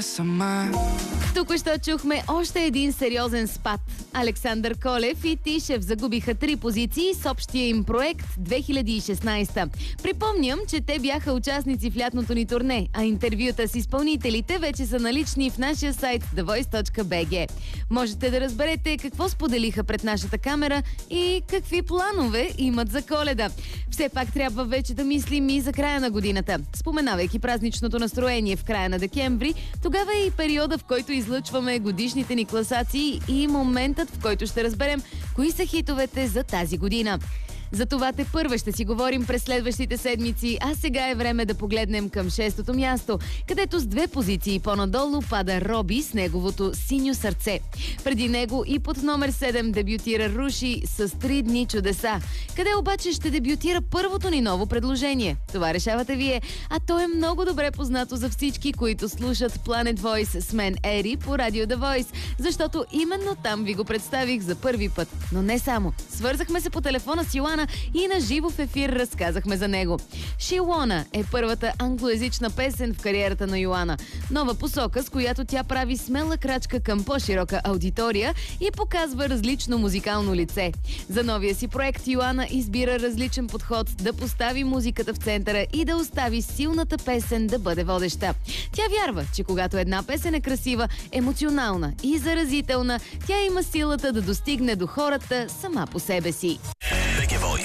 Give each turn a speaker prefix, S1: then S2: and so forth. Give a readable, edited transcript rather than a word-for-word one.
S1: това сама.
S2: Току-що чухме още един сериозен спад. Александър Колев и Тишев загубиха 3 позиции с общия им проект 2016. Припомням, че те бяха участници в лятното ни турне, а интервюта с изпълнителите вече са налични в нашия сайт thevoice.bg. Можете да разберете какво споделиха пред нашата камера и какви планове имат за Коледа. Все пак трябва вече да мислим и за края на годината. Споменавайки празничното настроение в края на декември, тогава е и периода, в който излъчваме годишните ни класации и моментът, в който ще разберем кои са хитовете за тази година. За това тепърва ще си говорим през следващите седмици, а сега е време да погледнем към 6-то място, където с 2 позиции по-надолу пада Роби с неговото Синьо сърце. Преди него и под номер 7 дебютира Руши с 3 дни чудеса. Къде обаче ще дебютира първото ни ново предложение? Това решавате вие, а то е много добре познато за всички, които слушат Planet Voice с мен Ери по радио The Voice, защото именно там ви го представих за първи път. Но не само. Свързахме се по телефона с Йоана и на живо в ефир разказахме за него. She Wanna е първата англоязична песен в кариерата на Йоана. Нова посока, с която тя прави смела крачка към по-широка аудитория и показва различно музикално лице. За новия си проект Йоана избира различен подход да постави музиката в центъра и да остави силната песен да бъде водеща. Тя вярва, че когато една песен е красива, емоционална и заразителна, тя има силата да достигне до хората сама по себе си.